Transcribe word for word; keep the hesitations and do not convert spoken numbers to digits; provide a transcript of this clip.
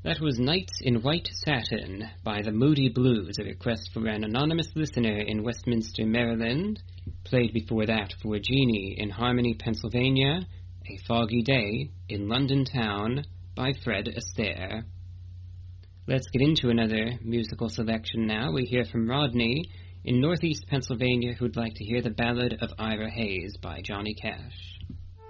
That was Nights in White Satin by the Moody Blues, a request for an anonymous listener in Westminster, Maryland. Played before that for Jeannie in Harmony, Pennsylvania, A Foggy Day in London Town by Fred Astaire. Let's get into another musical selection now. We hear from Rodney in Northeast Pennsylvania, who'd like to hear the Ballad of Ira Hayes by Johnny Cash.